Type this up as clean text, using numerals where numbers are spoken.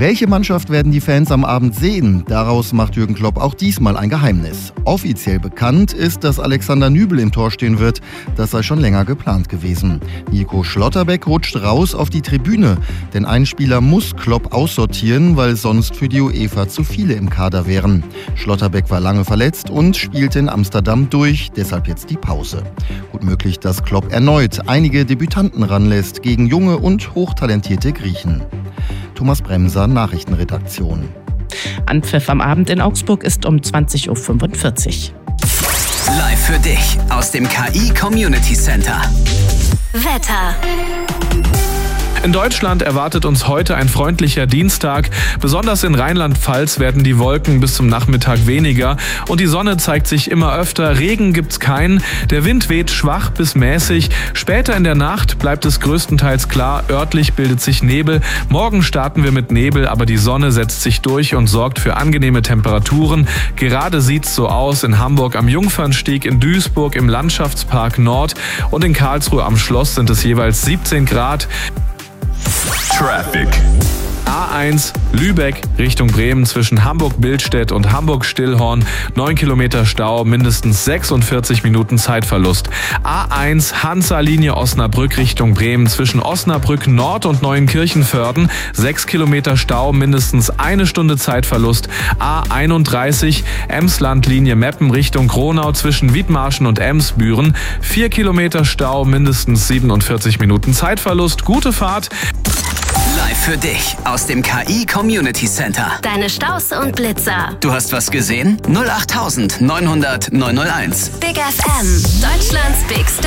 Welche Mannschaft werden die Fans am Abend sehen? Daraus macht Jürgen Klopp auch diesmal ein Geheimnis. Offiziell bekannt ist, dass Alexander Nübel im Tor stehen wird. Das sei schon länger geplant gewesen. Nico Schlotterbeck rutscht raus auf die Tribüne. Denn ein Spieler muss Klopp aussortieren, weil sonst für die UEFA zu viele im Kader wären. Schlotterbeck war lange verletzt und spielte in Amsterdam durch, deshalb jetzt die Pause. Gut möglich, dass Klopp erneut einige Debütanten ranlässt gegen junge und hochtalentierte Griechen. Thomas Bremser, Nachrichtenredaktion. Anpfiff am Abend in Augsburg ist um 20.45 Uhr. Live für dich aus dem KI Community Center. Wetter. In Deutschland erwartet uns heute ein freundlicher Dienstag. Besonders in Rheinland-Pfalz werden die Wolken bis zum Nachmittag weniger und die Sonne zeigt sich immer öfter. Regen gibt's keinen. Der Wind weht schwach bis mäßig. Später in der Nacht bleibt es größtenteils klar. Örtlich bildet sich Nebel. Morgen starten wir mit Nebel, aber die Sonne setzt sich durch und sorgt für angenehme Temperaturen. Gerade sieht's so aus in Hamburg am Jungfernstieg, in Duisburg im Landschaftspark Nord und in Karlsruhe am Schloss sind es jeweils 17 Grad. Traffic. A1 Lübeck Richtung Bremen zwischen Hamburg-Billstedt und Hamburg-Stillhorn. 9 Kilometer Stau, mindestens 46 Minuten Zeitverlust. A1 Hansa-Linie Osnabrück Richtung Bremen zwischen Osnabrück Nord und Neuenkirchenvörden. 6 Kilometer Stau, mindestens 1 Stunde Zeitverlust. A31 Emsland-Linie Meppen Richtung Gronau zwischen Wiedmarschen und Emsbüren. 4 Kilometer Stau, mindestens 47 Minuten Zeitverlust. Gute Fahrt. Live für dich aus dem KI Community Center. Deine Staus und Blitzer. Du hast was gesehen? 08900 901. Big FM. Deutschlands Big